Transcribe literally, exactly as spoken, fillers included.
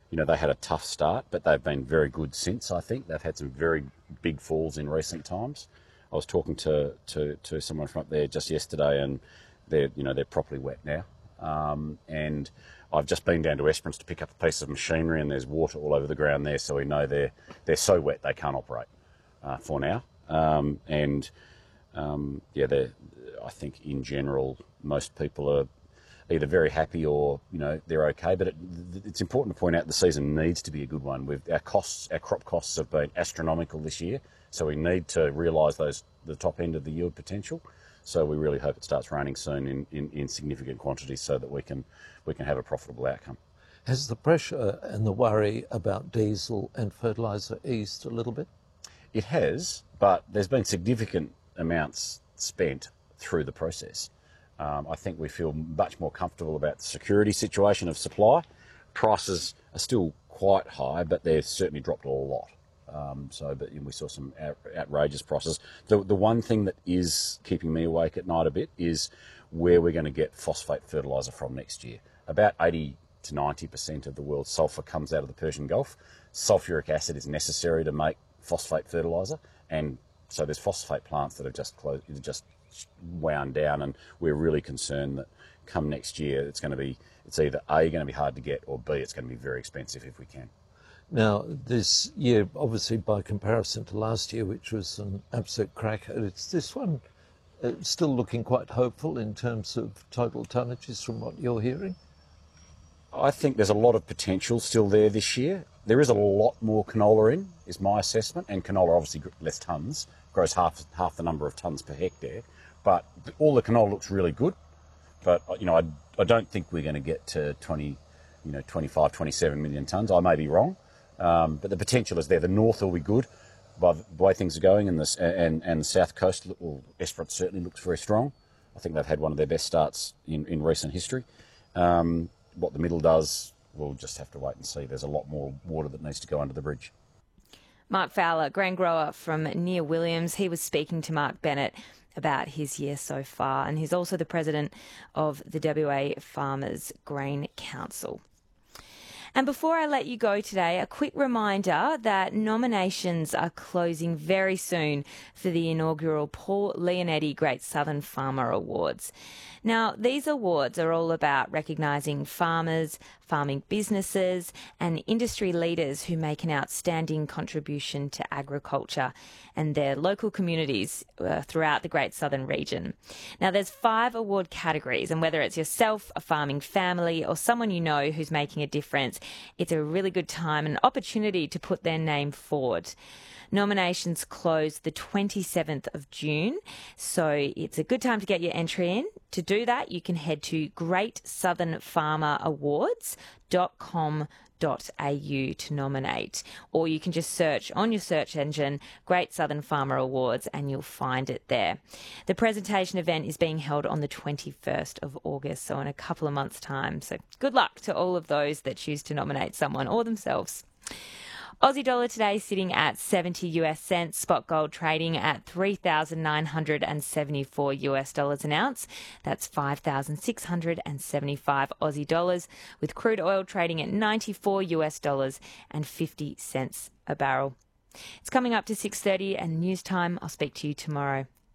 you know, they had a tough start, but they've been very good since, I think. They've had some very big falls in recent times. I was talking to, to, to someone from up there just yesterday, and they're, you know, they're properly wet now. Um, and I've just been down to Esperance to pick up a piece of machinery, and there's water all over the ground there, so we know they're, they're so wet they can't operate uh, for now. Um, and, um, yeah, they're, I think in general, most people are either very happy or, you know, they're okay. But it, it's important to point out the season needs to be a good one. We've, our costs, our crop costs have been astronomical this year, so we need to realise those the top end of the yield potential. So we really hope it starts raining soon in, in, in significant quantities so that we can we can have a profitable outcome. Has the pressure and the worry about diesel and fertiliser eased a little bit? It has, but there's been significant amounts spent through the process. Um, I think we feel much more comfortable about the security situation of supply. Prices are still quite high, but they've certainly dropped a lot. Um, so, but you know, we saw some out, outrageous prices. The, the one thing that is keeping me awake at night a bit is where we're going to get phosphate fertiliser from next year. About eighty to ninety percent of the world's sulphur comes out of the Persian Gulf. Sulphuric acid is necessary to make phosphate fertiliser, and so there's phosphate plants that have just closed, just wound down, and we're really concerned that come next year it's going to be, it's either A, going to be hard to get, or B, it's going to be very expensive if we can. Now, this year, obviously by comparison to last year, which was an absolute cracker, it's this one uh, still looking quite hopeful in terms of total tonnages from what you're hearing? I think there's a lot of potential still there this year. There is a lot more canola in, is my assessment, and canola obviously less tonnes, grows half half the number of tonnes per hectare. But all the canola looks really good. But you know, I, I don't think we're going to get to twenty, you know, twenty-five, twenty-seven million tonnes. I may be wrong, um, but the potential is there. The north will be good by the way things are going, and the and and the south coast, well, Esperance certainly looks very strong. I think they've had one of their best starts in in recent history. Um, what the middle does, we'll just have to wait and see. There's a lot more water that needs to go under the bridge. Mark Fowler, grain grower from near Williams, he was speaking to Mark Bennett about his year so far, and he's also the president of the W A Farmers Grain Council. And before I let you go today, a quick reminder that nominations are closing very soon for the inaugural Paul Leonetti Great Southern Farmer Awards. Now, these awards are all about recognising farmers, farming businesses and industry leaders who make an outstanding contribution to agriculture and their local communities uh, throughout the Great Southern region. Now, there's five award categories, and whether it's yourself, a farming family or someone you know who's making a difference, it's a really good time and opportunity to put their name forward. Nominations close the twenty-seventh of June, so it's a good time to get your entry in. To do that, you can head to great southern farmer awards dot com dot a u to nominate, or you can just search on your search engine Great Southern Farmer Awards and you'll find it there. The presentation event is being held on the twenty-first of August, so in a couple of months' time. So good luck to all of those that choose to nominate someone or themselves. Aussie dollar today sitting at seventy U S cents, spot gold trading at three thousand nine hundred seventy-four U S dollars an ounce. That's five thousand six hundred seventy-five Aussie dollars, with crude oil trading at ninety-four U S dollars and fifty cents a barrel. It's coming up to six thirty and news time. I'll speak to you tomorrow.